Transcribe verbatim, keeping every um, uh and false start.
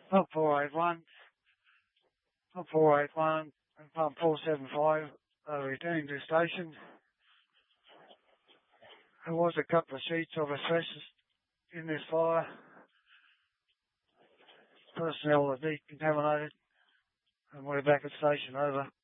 Pump four eight one, pump four eight one, and pump four seven five are returning to station. There was a couple of sheets of asbestos in this fire. Personnel are decontaminated, and we're back at station. Over.